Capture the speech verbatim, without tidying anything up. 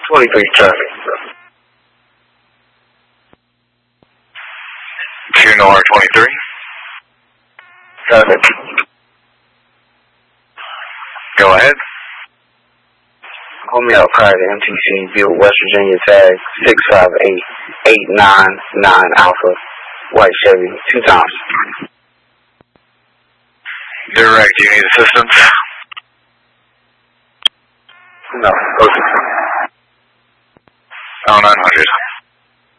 twenty-three traffic. two Nor twenty-three. Traffic. Go ahead. Hold me out prior to M T C, Buick, West Virginia, tag six five eight eight nine nine Alpha, white Chevy, two times. Direct, do you need assistance? No, okay. Oh, nine hundred.